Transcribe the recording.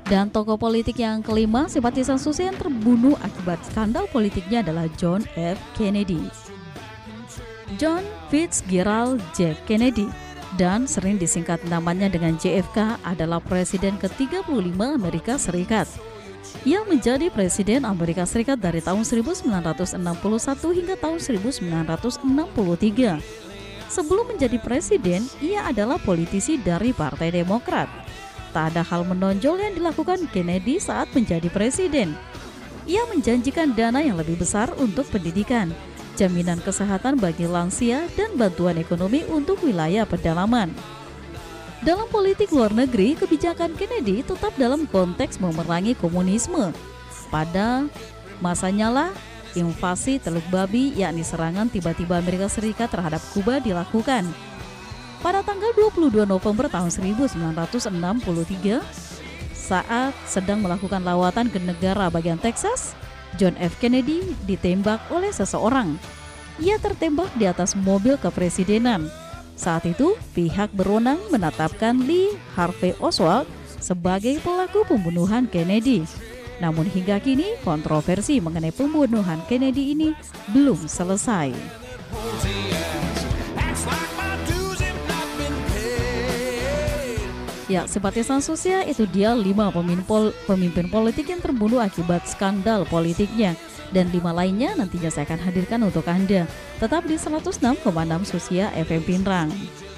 Dan tokoh politik yang kelima, simpatisan Susi yang terbunuh akibat skandal politiknya adalah John F. Kennedy. John Fitzgerald J. Kennedy, dan sering disingkat namanya dengan JFK, adalah Presiden ke-35 Amerika Serikat. Ia menjadi Presiden Amerika Serikat dari tahun 1961 hingga tahun 1963. Sebelum menjadi presiden, ia adalah politisi dari Partai Demokrat. Tak ada hal menonjol yang dilakukan Kennedy saat menjadi presiden. Ia menjanjikan dana yang lebih besar untuk pendidikan, jaminan kesehatan bagi lansia, dan bantuan ekonomi untuk wilayah pedalaman. Dalam politik luar negeri, kebijakan Kennedy tetap dalam konteks memerangi komunisme. Pada masanya lah, invasi Teluk Babi, yakni serangan tiba-tiba Amerika Serikat terhadap Kuba, dilakukan. Pada tanggal 22 November tahun 1963, saat sedang melakukan lawatan ke negara bagian Texas, John F. Kennedy ditembak oleh seseorang. Ia tertembak di atas mobil kepresidenan. Saat itu, pihak berwenang menetapkan Lee Harvey Oswald sebagai pelaku pembunuhan Kennedy. Namun hingga kini, kontroversi mengenai pembunuhan Kennedy ini belum selesai. Ya, simpatisan Susi itu dia 5 pemimpin politik yang terbunuh akibat skandal politiknya. Dan 5 lainnya nantinya saya akan hadirkan untuk Anda. Tetap di 106,6 Susia FM Pinrang.